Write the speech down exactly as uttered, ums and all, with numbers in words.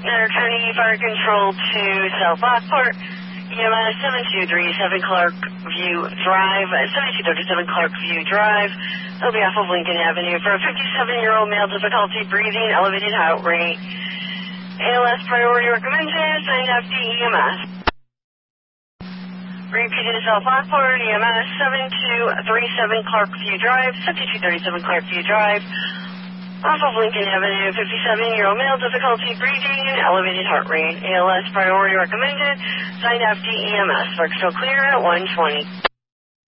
Center County Fire Control to South Lockport. E M S seven two three seven Clark View Drive, seventy-two thirty-seven Clark View Drive. It'll be off of Lincoln Avenue for a fifty-seven-year-old male, difficulty breathing, elevated heart rate. A L S priority recommended, signed F D E M S. Repeated South Lockport, E M S seven two three seven Clark View Drive, seventy-two thirty-seven Clark View Drive. Off of Lincoln Avenue, fifty-seven-year-old male, difficulty breathing, elevated heart rate. A L S priority recommended, signed F D E M S. Work still clear at one twenty.